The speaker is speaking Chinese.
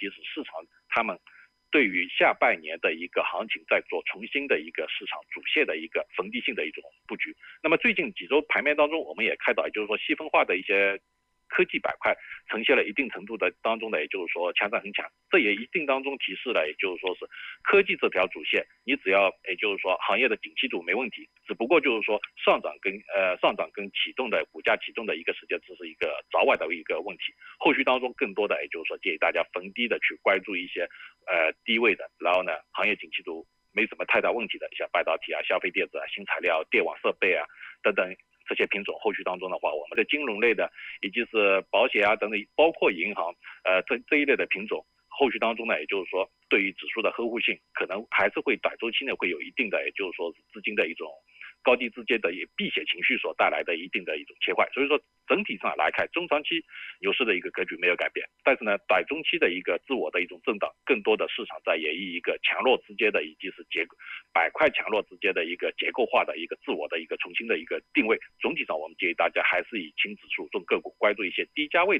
及是市场他们对于下半年的一个行情在做重新的一个市场主线的一个逢低性的一种布局。那么最近几周盘面当中，我们也看到，也就是说细分化的一些科技板块呈现了一定程度的当中呢，也就是说强涨很强，这也一定当中提示了，也就是说是科技这条主线，你只要也就是说行业的景气度没问题，只不过就是说上涨跟启动的股价启动的一个时间，这是一个早晚的一个问题。后续当中更多的也就是说建议大家逢低的去关注一些低位的，然后呢行业景气度没什么太大问题的，像半导体啊、消费电子啊、新材料、电网设备啊等等这些品种，后续当中的话，我们的金融类的以及是保险啊等等，包括银行这一类的品种，后续当中呢，也就是说对于指数的呵护性，可能还是会短周期内会有一定的，也就是说资金的一种高低之间的避险情绪所带来的一定的一种切换。所以说整体上来看，中长期牛市的一个格局没有改变，但是呢，短中期的一个自我的一种震荡，更多的市场在演绎一个强弱之间的，以及是板块强弱之间的一个结构化的一个自我的一个重新的一个定位。总体上，我们建议大家还是以轻指数重个股，关注一些低价位的